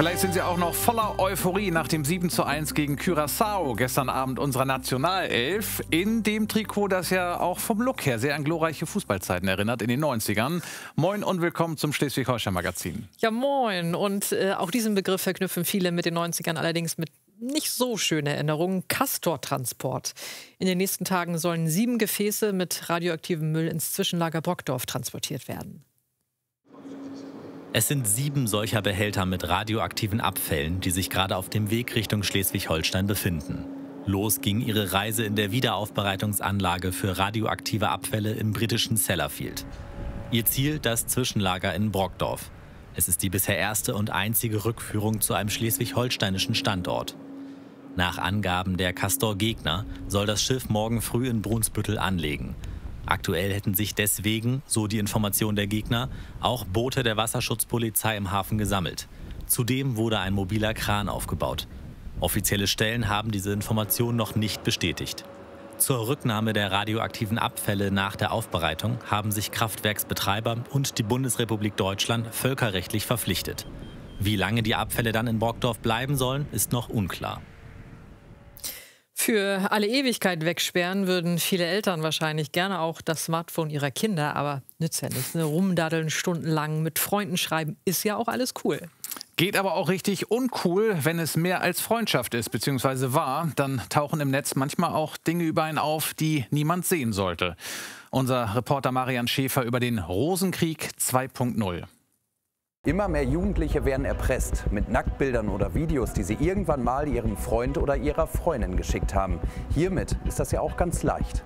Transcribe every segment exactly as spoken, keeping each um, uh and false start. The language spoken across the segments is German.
Vielleicht sind Sie auch noch voller Euphorie nach dem sieben zu eins gegen Curaçao gestern Abend unserer Nationalelf. In dem Trikot, das ja auch vom Look her sehr an glorreiche Fußballzeiten erinnert, in den neunzigern. Moin und willkommen zum Schleswig-Holstein-Magazin. Ja, moin. Und äh, auch diesen Begriff verknüpfen viele mit den neunzigern, allerdings mit nicht so schönen Erinnerungen. Castor-Transport. In den nächsten Tagen sollen sieben Gefäße mit radioaktivem Müll ins Zwischenlager Brockdorf transportiert werden. Es sind sieben solcher Behälter mit radioaktiven Abfällen, die sich gerade auf dem Weg Richtung Schleswig-Holstein befinden. Los ging ihre Reise in der Wiederaufbereitungsanlage für radioaktive Abfälle im britischen Sellafield. Ihr Ziel das Zwischenlager in Brockdorf. Es ist die bisher erste und einzige Rückführung zu einem schleswig-holsteinischen Standort. Nach Angaben der Castor-Gegner soll das Schiff morgen früh in Brunsbüttel anlegen. Aktuell hätten sich deswegen, so die Information der Gegner, auch Boote der Wasserschutzpolizei im Hafen gesammelt. Zudem wurde ein mobiler Kran aufgebaut. Offizielle Stellen haben diese Information noch nicht bestätigt. Zur Rücknahme der radioaktiven Abfälle nach der Aufbereitung haben sich Kraftwerksbetreiber und die Bundesrepublik Deutschland völkerrechtlich verpflichtet. Wie lange die Abfälle dann in Brockdorf bleiben sollen, ist noch unklar. Für alle Ewigkeit wegsperren würden viele Eltern wahrscheinlich gerne auch das Smartphone ihrer Kinder, aber nützt ja nichts. Ne? Rumdaddeln stundenlang, mit Freunden schreiben, ist ja auch alles cool. Geht aber auch richtig uncool, wenn es mehr als Freundschaft ist, beziehungsweise war. Dann tauchen im Netz manchmal auch Dinge über einen auf, die niemand sehen sollte. Unser Reporter Marian Schäfer über den Rosenkrieg zwei punkt null. Immer mehr Jugendliche werden erpresst mit Nacktbildern oder Videos, die sie irgendwann mal ihrem Freund oder ihrer Freundin geschickt haben. Hiermit ist das ja auch ganz leicht.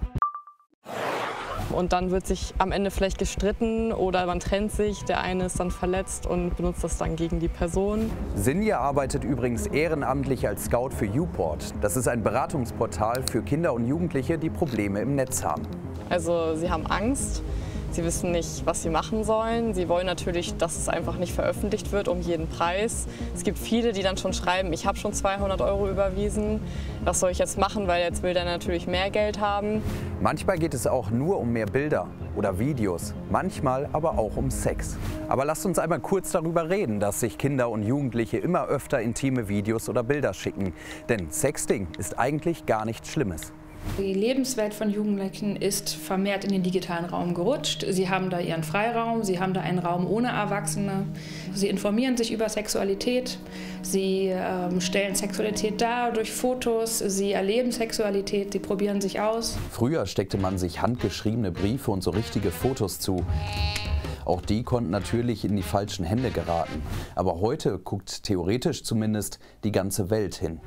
Und dann wird sich am Ende vielleicht gestritten oder man trennt sich, der eine ist dann verletzt und benutzt das dann gegen die Person. Sinja arbeitet übrigens ehrenamtlich als Scout für YouPort. Das ist ein Beratungsportal für Kinder und Jugendliche, die Probleme im Netz haben. Also sie haben Angst. Sie wissen nicht, was sie machen sollen. Sie wollen natürlich, dass es einfach nicht veröffentlicht wird, um jeden Preis. Es gibt viele, die dann schon schreiben, ich habe schon zweihundert Euro überwiesen. Was soll ich jetzt machen, weil jetzt will der natürlich mehr Geld haben. Manchmal geht es auch nur um mehr Bilder oder Videos, manchmal aber auch um Sex. Aber lasst uns einmal kurz darüber reden, dass sich Kinder und Jugendliche immer öfter intime Videos oder Bilder schicken. Denn Sexting ist eigentlich gar nichts Schlimmes. Die Lebenswelt von Jugendlichen ist vermehrt in den digitalen Raum gerutscht. Sie haben da ihren Freiraum, sie haben da einen Raum ohne Erwachsene. Sie informieren sich über Sexualität, sie ähm, stellen Sexualität dar durch Fotos, sie erleben Sexualität, sie probieren sich aus. Früher steckte man sich handgeschriebene Briefe und so richtige Fotos zu. Auch die konnten natürlich in die falschen Hände geraten. Aber heute guckt theoretisch zumindest die ganze Welt hin.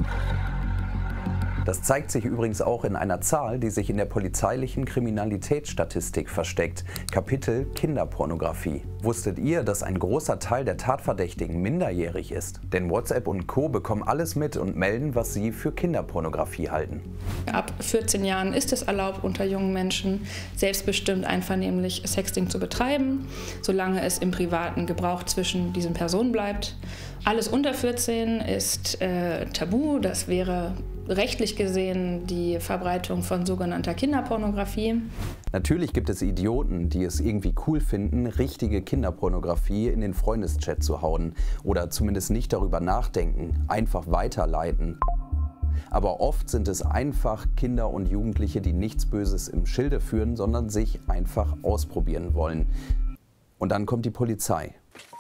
Das zeigt sich übrigens auch in einer Zahl, die sich in der polizeilichen Kriminalitätsstatistik versteckt. Kapitel Kinderpornografie. Wusstet ihr, dass ein großer Teil der Tatverdächtigen minderjährig ist? Denn WhatsApp und Co. bekommen alles mit und melden, was sie für Kinderpornografie halten. Ab vierzehn Jahren ist es erlaubt, unter jungen Menschen selbstbestimmt einvernehmlich Sexting zu betreiben, solange es im privaten Gebrauch zwischen diesen Personen bleibt. Alles unter vierzehn ist äh, tabu, das wäre rechtlich gesehen die Verbreitung von sogenannter Kinderpornografie. Natürlich gibt es Idioten, die es irgendwie cool finden, richtige Kinderpornografie in den Freundeschat zu hauen oder zumindest nicht darüber nachdenken, einfach weiterleiten. Aber oft sind es einfach Kinder und Jugendliche, die nichts Böses im Schilde führen, sondern sich einfach ausprobieren wollen. Und dann kommt die Polizei.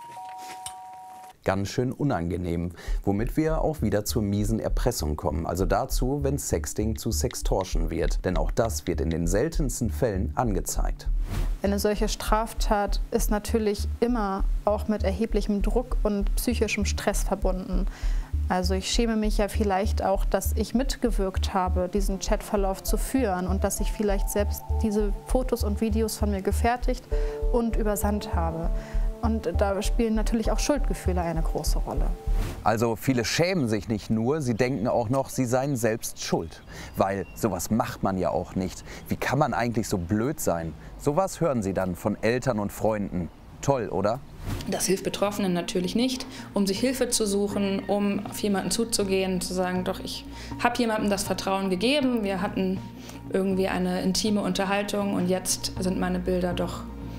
Ganz schön unangenehm, womit wir auch wieder zur miesen Erpressung kommen. Also dazu, wenn Sexting zu Sextortion wird. Denn auch das wird in den seltensten Fällen angezeigt. Eine solche Straftat ist natürlich immer auch mit erheblichem Druck und psychischem Stress verbunden. Also ich schäme mich ja vielleicht auch, dass ich mitgewirkt habe, diesen Chatverlauf zu führen und dass ich vielleicht selbst diese Fotos und Videos von mir gefertigt und übersandt habe. Und da spielen natürlich auch Schuldgefühle eine große Rolle. Also viele schämen sich nicht nur, sie denken auch noch, sie seien selbst schuld. Weil sowas macht man ja auch nicht. Wie kann man eigentlich so blöd sein? Sowas hören sie dann von Eltern und Freunden. Toll, oder? Das hilft Betroffenen natürlich nicht, um sich Hilfe zu suchen, um auf jemanden zuzugehen, zu sagen, doch, ich habe jemandem das Vertrauen gegeben, wir hatten irgendwie eine intime Unterhaltung und jetzt sind meine Bilder doch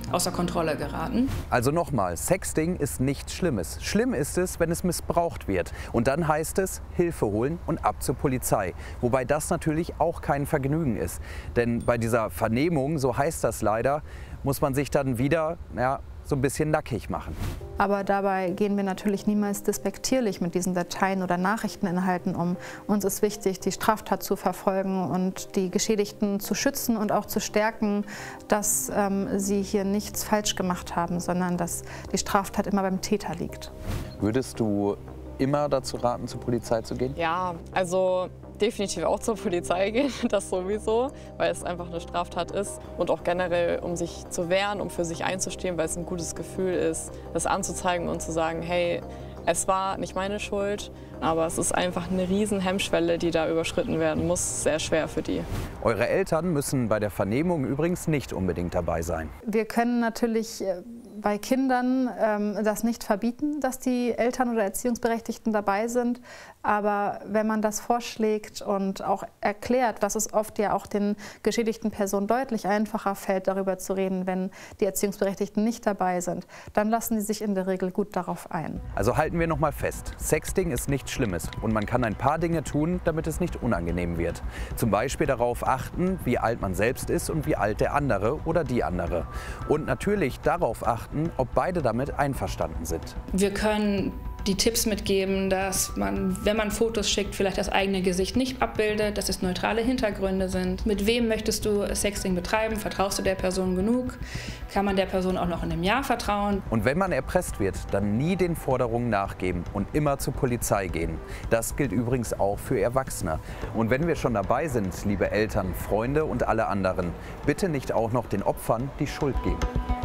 außer Kontrolle geraten. Also nochmal, Sexting ist nichts Schlimmes. Schlimm ist es, wenn es missbraucht wird. Und dann heißt es, Hilfe holen und ab zur Polizei. Wobei das natürlich auch kein Vergnügen ist. Denn bei dieser Vernehmung, so heißt das leider, muss man sich dann wieder, ja, so ein bisschen nackig machen. Aber dabei gehen wir natürlich niemals despektierlich mit diesen Dateien oder Nachrichteninhalten um. Uns ist wichtig, die Straftat zu verfolgen und die Geschädigten zu schützen und auch zu stärken, dass ähm, sie hier nichts falsch gemacht haben, sondern dass die Straftat immer beim Täter liegt. Würdest du immer dazu raten, zur Polizei zu gehen? Ja, also definitiv auch zur Polizei gehen, das sowieso, weil es einfach eine Straftat ist. Und auch generell, um sich zu wehren, um für sich einzustehen, weil es ein gutes Gefühl ist, das anzuzeigen und zu sagen, hey, es war nicht meine Schuld, aber es ist einfach eine riesen Hemmschwelle, die da überschritten werden muss, sehr schwer für die. Eure Eltern müssen bei der Vernehmung übrigens nicht unbedingt dabei sein. Wir können natürlich bei Kindern ähm, das nicht verbieten, dass die Eltern oder Erziehungsberechtigten dabei sind. Aber wenn man das vorschlägt und auch erklärt, dass es oft ja auch den geschädigten Personen deutlich einfacher fällt, darüber zu reden, wenn die Erziehungsberechtigten nicht dabei sind, dann lassen sie sich in der Regel gut darauf ein. Also halten wir noch mal fest, Sexting ist nichts Schlimmes und man kann ein paar Dinge tun, damit es nicht unangenehm wird. Zum Beispiel darauf achten, wie alt man selbst ist und wie alt der andere oder die andere. Und natürlich darauf achten, ob beide damit einverstanden sind. Wir können die Tipps mitgeben, dass man, wenn man Fotos schickt, vielleicht das eigene Gesicht nicht abbildet, dass es neutrale Hintergründe sind. Mit wem möchtest du Sexting betreiben? Vertraust du der Person genug? Kann man der Person auch noch in einem Jahr vertrauen? Und wenn man erpresst wird, dann nie den Forderungen nachgeben und immer zur Polizei gehen. Das gilt übrigens auch für Erwachsene. Und wenn wir schon dabei sind, liebe Eltern, Freunde und alle anderen, bitte nicht auch noch den Opfern die Schuld geben.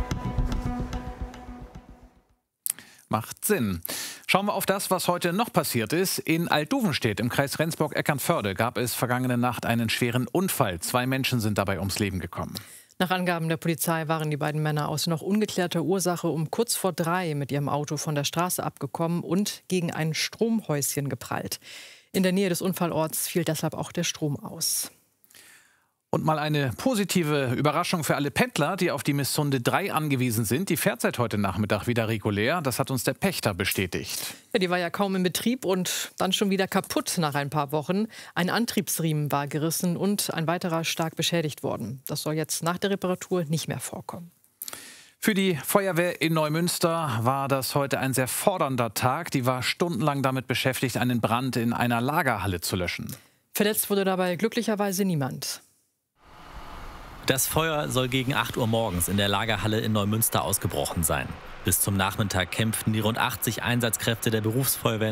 Macht Sinn. Schauen wir auf das, was heute noch passiert ist. In Altduvenstedt im Kreis Rendsburg-Eckernförde gab es vergangene Nacht einen schweren Unfall. Zwei Menschen sind dabei ums Leben gekommen. Nach Angaben der Polizei waren die beiden Männer aus noch ungeklärter Ursache um kurz vor drei mit ihrem Auto von der Straße abgekommen und gegen ein Stromhäuschen geprallt. In der Nähe des Unfallorts fiel deshalb auch der Strom aus. Und mal eine positive Überraschung für alle Pendler, die auf die Missunde drei angewiesen sind. Die fährt seit heute Nachmittag wieder regulär. Das hat uns der Pächter bestätigt. Ja, die war ja kaum in Betrieb und dann schon wieder kaputt nach ein paar Wochen. Ein Antriebsriemen war gerissen und ein weiterer stark beschädigt worden. Das soll jetzt nach der Reparatur nicht mehr vorkommen. Für die Feuerwehr in Neumünster war das heute ein sehr fordernder Tag. Die war stundenlang damit beschäftigt, einen Brand in einer Lagerhalle zu löschen. Verletzt wurde dabei glücklicherweise niemand. Das Feuer soll gegen acht Uhr morgens in der Lagerhalle in Neumünster ausgebrochen sein. Bis zum Nachmittag kämpften die rund achtzig Einsatzkräfte der Berufsfeuerwehr